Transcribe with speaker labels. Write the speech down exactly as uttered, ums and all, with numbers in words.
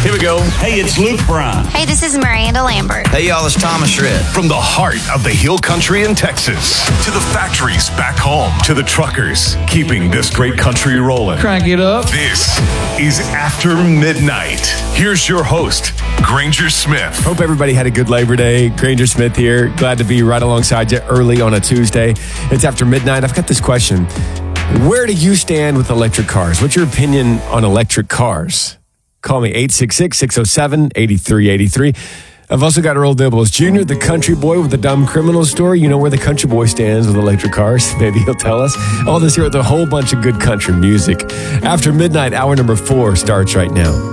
Speaker 1: Here we go. Hey, it's Luke Bryan.
Speaker 2: Hey, this is Miranda Lambert.
Speaker 3: Hey, y'all, it's Thomas Shred.
Speaker 4: From the heart of the Hill Country in Texas to the factories back home to the truckers keeping this great country rolling.
Speaker 5: Crank it up.
Speaker 4: This is After Midnight. Here's your host, Granger Smith.
Speaker 6: Hope everybody had a good Labor Day. Granger Smith here. Glad to be right alongside you early on a Tuesday. It's After Midnight. I've got this question. Where do you stand with electric cars? What's your opinion on electric cars? Call me eight six six, six oh seven, eight three eight three. I've also got Earl Dibbles Junior, the country boy with the dumb criminal story. You know where the country boy stands with electric cars. Maybe he'll tell us. All this here with a whole bunch of good country music. After Midnight, hour number four starts right now.